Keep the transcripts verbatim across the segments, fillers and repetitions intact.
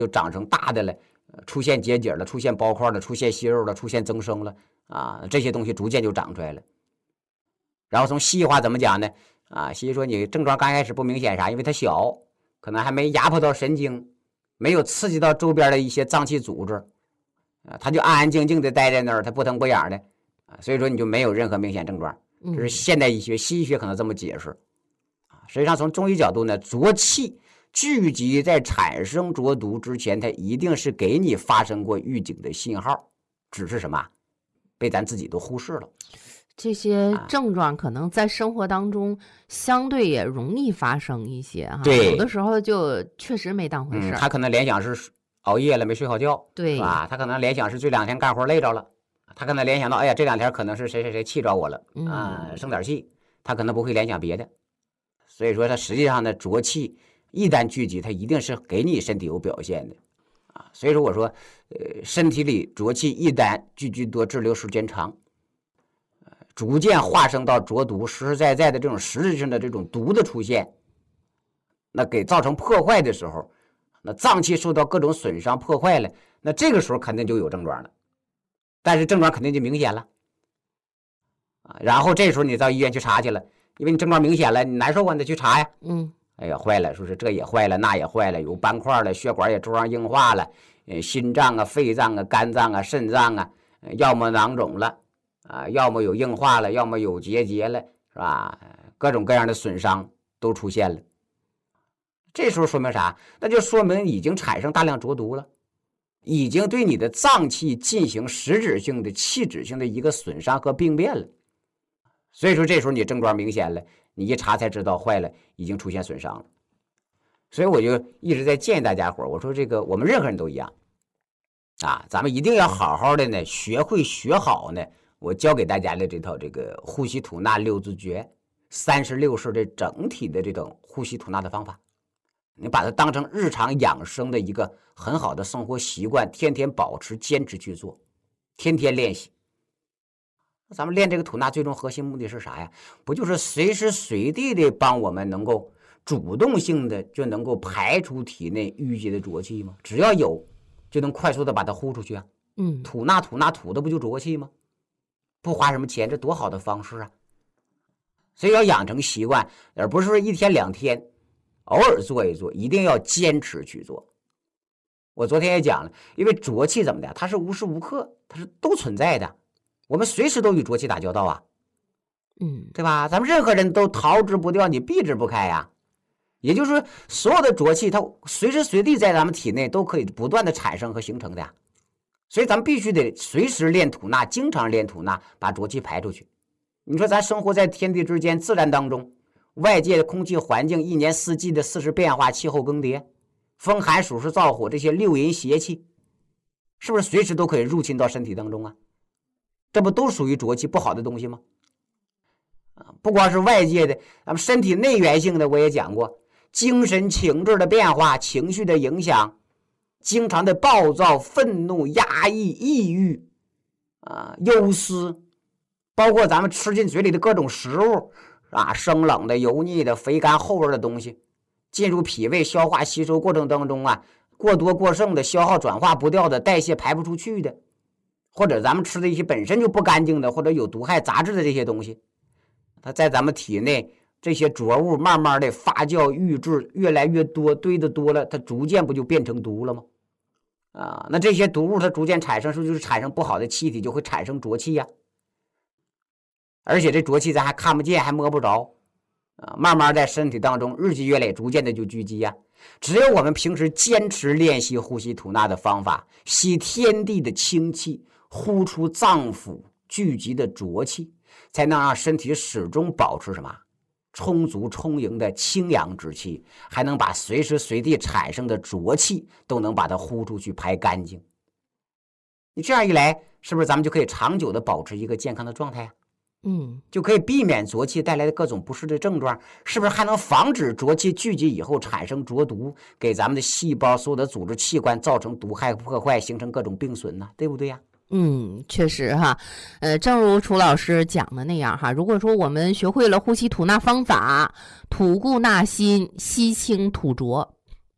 就长成大的了，出现结节了，出现包块了，出现息肉了，出现增生了啊，这些东西逐渐就长出来了。然后从西医话怎么讲呢？啊，西医说你症状刚开始不明显啥，因为它小，可能还没压迫到神经，没有刺激到周边的一些脏器组织，啊，它就安安静静的待在那儿，它不疼不痒的，啊，所以说你就没有任何明显症状。这是现代医学，西医学可能这么解释。啊，实际上从中医角度呢，浊气聚集在产生浊毒之前，它一定是给你发生过预警的信号，只是什么被咱自己都忽视了。 这些症状可能在生活当中相对也容易发生一些哈， 对， 有的时候就确实没当回事。 嗯，他可能联想是熬夜了没睡好觉， 对， 是吧？他可能联想是这两天干活累着了，他可能联想到，哎呀，这两天可能是谁谁谁气着我了啊， 嗯， 生点气，他可能不会联想别的。所以说，他实际上呢，浊气一旦聚集，它一定是给你身体有表现的啊。所以说，我说，呃，身体里浊气一旦聚集多，滞留时间长。逐渐化生到浊毒，实实在在的这种实质性的这种毒的出现，那给造成破坏的时候，那脏器受到各种损伤破坏了，那这个时候肯定就有症状了，但是症状肯定就明显了啊。然后这时候你到医院去查去了，因为你症状明显了，你难受啊，你得去查呀。 嗯， 哎呀，坏了，说是这也坏了，那也坏了，有斑块了，血管也粥样硬化了，呃，心脏啊、肺脏啊、肝脏啊、肾脏啊，要么囊肿了。啊，要么有硬化了，要么有结节了，是吧？各种各样的损伤都出现了。这时候说明啥？那就说明已经产生大量浊毒了，已经对你的脏器进行实质性的、器质性的一个损伤和病变了。所以说，这时候你症状明显了，你一查才知道坏了，已经出现损伤了。所以我就一直在建议大家伙，我说这个我们任何人都一样啊，咱们一定要好好的呢，学会学好呢。我教给大家的这套这个呼吸吐纳六字诀三十六式的整体的这种呼吸吐纳的方法，你把它当成日常养生的一个很好的生活习惯，天天保持坚持去做，天天练习。咱们练这个吐纳最终核心目的是啥呀？不就是随时随地的帮我们能够主动性的就能够排出体内淤积的浊气吗？只要有就能快速的把它呼出去啊。 嗯， 吐纳吐纳吐的不就浊气吗？不花什么钱，这多好的方式啊！所以要养成习惯，而不是说一天两天，偶尔做一做，一定要坚持去做。我昨天也讲了，因为浊气怎么的，它是无时无刻，它是都存在的，我们随时都与浊气打交道啊， 嗯， 对吧？咱们任何人都逃之不掉，你避之不开呀。也就是说，所有的浊气，它随时随地在咱们体内都可以不断的产生和形成的呀。所以咱们必须得随时练吐纳，经常练吐纳，把浊气排出去。你说咱生活在天地之间，自然当中，外界的空气环境一年四季的四时变化，气候更迭，风寒暑湿燥火这些六淫邪气，是不是随时都可以入侵到身体当中啊？这不都属于浊气不好的东西吗？不光是外界的，咱们身体内源性的我也讲过，精神情志的变化，情绪的影响，经常的暴躁、愤怒、压抑、抑郁啊、忧思，包括咱们吃进嘴里的各种食物啊，生冷的、油腻的、肥甘厚味的东西，进入脾胃消化吸收过程当中啊，过多过剩的、消耗转化不掉的、代谢排不出去的，或者咱们吃的一些本身就不干净的或者有毒害杂质的这些东西，它在咱们体内这些浊物慢慢的发酵郁滞，越来越多，堆得多了，它逐渐不就变成毒了吗？啊，那这些毒物它逐渐产生，是不是就是产生不好的气体，就会产生浊气呀、啊？而且这浊气咱还看不见，还摸不着啊，慢慢在身体当中日积月累，逐渐的就聚集呀、啊。只有我们平时坚持练习呼吸吐纳的方法，吸天地的清气，呼出脏腑聚集的浊气，才能让身体始终保持什么充足充盈的清阳之气，还能把随时随地产生的浊气都能把它呼出去排干净。你这样一来，是不是咱们就可以长久的保持一个健康的状态啊？ 嗯， 就可以避免浊气带来的各种不适的症状，是不是还能防止浊气聚集以后产生浊毒，给咱们的细胞所有的组织器官造成毒害破坏，形成各种病损呢？对不对呀、啊？ 嗯，确实哈，呃，正如楚老师讲的那样哈，如果说我们学会了呼吸吐纳方法，吐故纳新，吸清吐浊，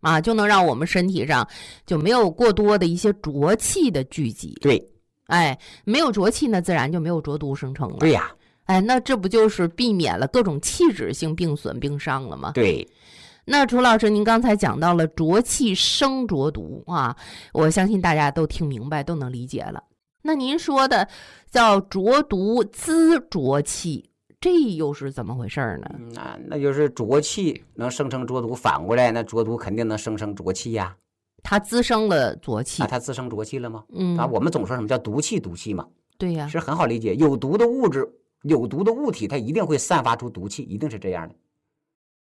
啊，就能让我们身体上就没有过多的一些浊气的聚集。 对， 哎，没有浊气呢，自然就没有浊毒生成了。 对呀， 哎，那这不就是避免了各种器质性病损病伤了吗？ 对。 那楚老师，您刚才讲到了浊气生浊毒啊，我相信大家都听明白，都能理解了。那您说的叫浊毒滋浊气，这又是怎么回事呢？ 那那就是浊气能生成浊毒，反过来那浊毒肯定能生成浊气呀。 它滋生了浊气， 啊，它滋生浊气了吗？ 嗯， 啊，我们总说什么叫毒气，毒气嘛。 对呀， 是很好理解。有毒的物质、有毒的物体，它一定会散发出毒气，一定是这样的。